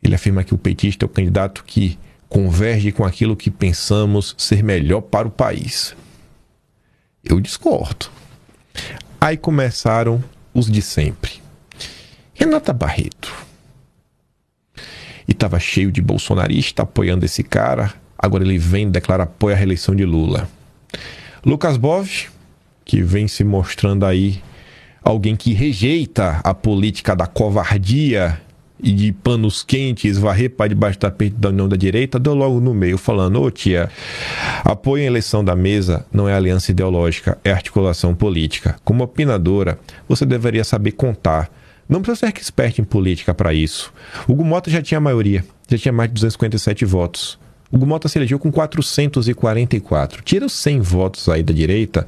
Ele afirma que o petista é o candidato que converge com aquilo que pensamos ser melhor para o país. Eu discordo. Aí começaram os de sempre. Renata Barreto. E estava cheio de bolsonarista apoiando esse cara. Agora ele vem declarar apoio à reeleição de Lula. Lucas Bove, que vem se mostrando aí alguém que rejeita a política da covardia e de panos quentes, varrer para debaixo do tapete da União da Direita, deu logo no meio, falando: ô tia, apoio à eleição da mesa não é aliança ideológica, é articulação política. Como opinadora, você deveria saber contar. Não precisa ser expert em política para isso. Hugo Mota já tinha a maioria, já tinha mais de 257 votos. Hugo Mota se elegeu com 444. Tira os 100 votos aí da direita,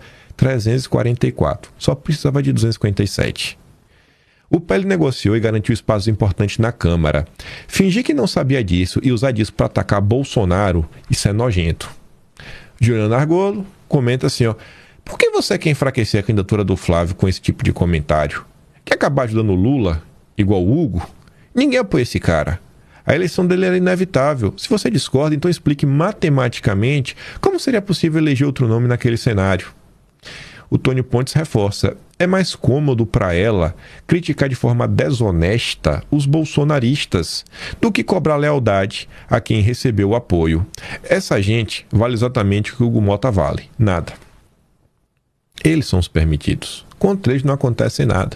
344. Só precisava de 257. O PL negociou e garantiu espaços importantes na Câmara. Fingir que não sabia disso e usar disso para atacar Bolsonaro, isso é nojento. Juliano Argolo comenta assim, ó: por que você quer enfraquecer a candidatura do Flávio com esse tipo de comentário? Quer acabar ajudando Lula, igual o Hugo? Ninguém apoia esse cara. A eleição dele era inevitável. Se você discorda, então explique matematicamente como seria possível eleger outro nome naquele cenário. O Tônio Pontes reforça: é mais cômodo para ela criticar de forma desonesta os bolsonaristas do que cobrar lealdade a quem recebeu o apoio. Essa gente vale exatamente o que o Hugo Mota vale: nada. Eles são os permitidos. Contra eles não acontece nada.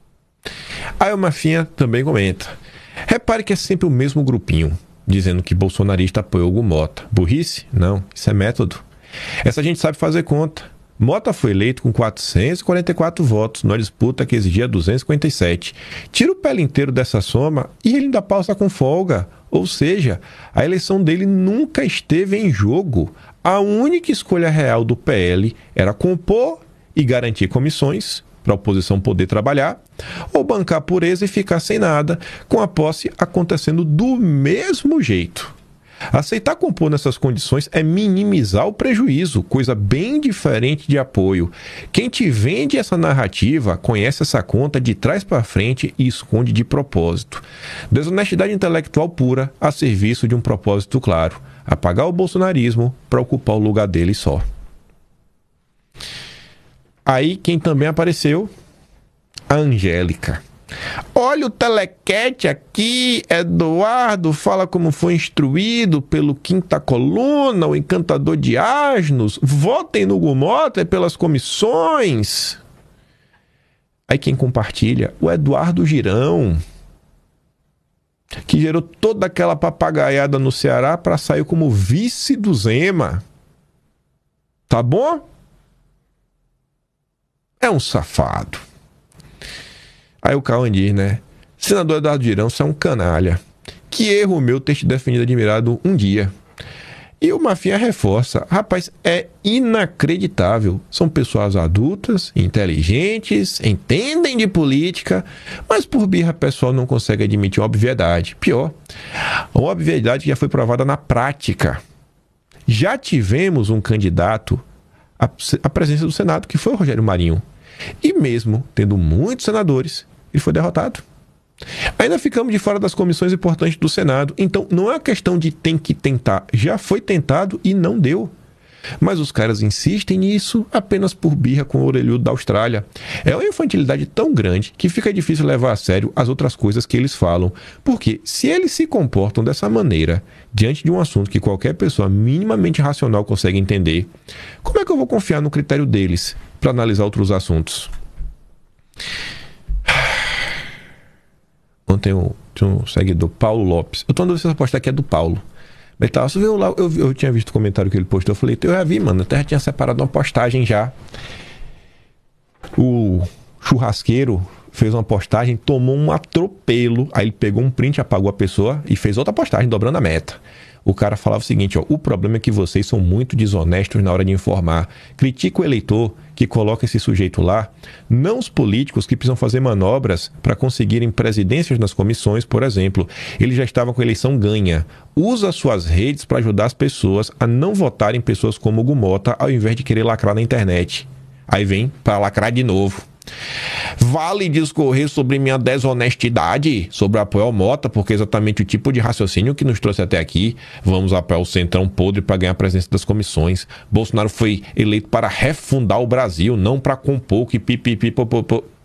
Aí o Mafinha também comenta: repare que é sempre o mesmo grupinho dizendo que bolsonarista apoiou Hugo Mota. Burrice? Não, isso é método. Essa gente sabe fazer conta. Mota foi eleito com 444 votos numa disputa que exigia 257. Tira o pele inteiro dessa soma e ele ainda passa com folga. Ou seja, a eleição dele nunca esteve em jogo. A única escolha real do PL era compor e garantir comissões para a oposição poder trabalhar, ou bancar a pureza e ficar sem nada, com a posse acontecendo do mesmo jeito. Aceitar compor nessas condições é minimizar o prejuízo, coisa bem diferente de apoio. Quem te vende essa narrativa conhece essa conta de trás para frente e esconde de propósito. Desonestidade intelectual pura a serviço de um propósito claro: apagar o bolsonarismo para ocupar o lugar dele só. Aí quem também apareceu? A Angélica. Olha o telequete aqui, Eduardo fala como foi instruído pelo Quinta Coluna, o encantador de asnos. Votem no Hugo Mota pelas comissões. Aí quem compartilha? O Eduardo Girão, que gerou toda aquela papagaiada no Ceará para sair como vice do Zema. Tá bom? É um safado. Aí o Cauã diz, né? Senador Eduardo Girão, você é um canalha. Que erro meu ter te defendido admirado um dia. E o Mafinha reforça: rapaz, é inacreditável. São pessoas adultas, inteligentes, entendem de política, mas por birra pessoal não consegue admitir uma obviedade. Pior, uma obviedade que já foi provada na prática. Já tivemos um candidato à presença do Senado, que foi o Rogério Marinho. E mesmo tendo muitos senadores, ele foi derrotado. Ainda ficamos de fora das comissões importantes do Senado. Então não é uma questão de tem que tentar. Já foi tentado e não deu. Mas os caras insistem nisso apenas por birra com o orelhudo da Austrália. É uma infantilidade tão grande que fica difícil levar a sério as outras coisas que eles falam. Porque se eles se comportam dessa maneira diante de um assunto que qualquer pessoa minimamente racional consegue entender, como é que eu vou confiar no critério deles para analisar outros assuntos? Ontem tinha um seguidor, Paulo Lopes. Eu tô andando se essa postagem aqui é do Paulo. Mas tá, você viu lá, eu tinha visto o comentário que ele postou. Eu falei, eu já vi, mano. Até já tinha separado uma postagem já. O churrasqueiro fez uma postagem, tomou um atropelo. Aí ele pegou um print, apagou a pessoa e fez outra postagem, dobrando a meta. O cara falava o seguinte, ó: o problema é que vocês são muito desonestos na hora de informar. Critica o eleitor que coloca esse sujeito lá, não os políticos que precisam fazer manobras para conseguirem presidências nas comissões, por exemplo. Eles já estavam com a eleição ganha. Usa suas redes para ajudar as pessoas a não votarem pessoas como o Hugo Mota, ao invés de querer lacrar na internet. Aí vem para lacrar de novo. Vale discorrer sobre minha desonestidade, sobre apoio ao Mota, porque é exatamente o tipo de raciocínio que nos trouxe até aqui. Vamos apoiar o Centrão podre para ganhar a presença das comissões. Bolsonaro foi eleito para refundar o Brasil, não para compor que pipipipopopô.